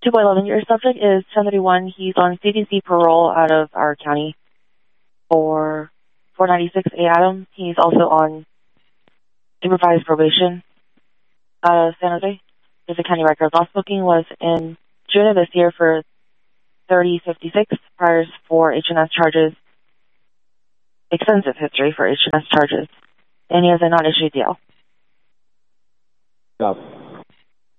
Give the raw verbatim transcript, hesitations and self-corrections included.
two point eleven, your subject is ten thirty-one. He's on C D C parole out of our county for four ninety-six A Adam. He's also on supervised probation out of San Jose. There's a county record. Last booking was in June of this year for thirty fifty-six, priors for H and S charges, extensive history for H and S charges, and he has a non-issued deal. Stop.